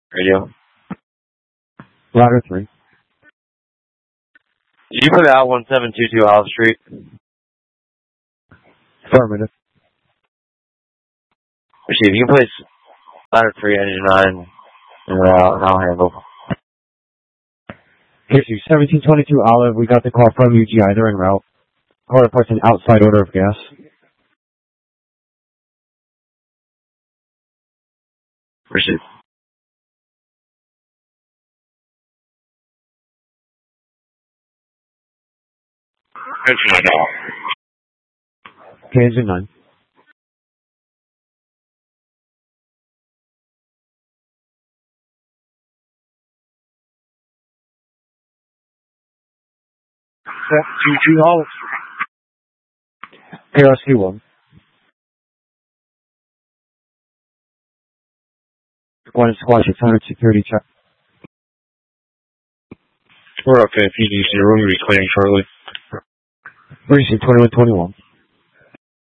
Radio. Ladder 3. Did you put out 1722 Olive Street? Affirmative. Receive. You can place ladder 3, engine 9, and I'll handle. Here's you, 1722 Olive. We got the call from UGI. They're en route. Car reports an outside order of gas. Receive. Engine 9 now. Okay, engine 9. GG Olive. KRC 1. One squad 600 security check. We're okay. If you need your room, will be clearing shortly. Receive 2121.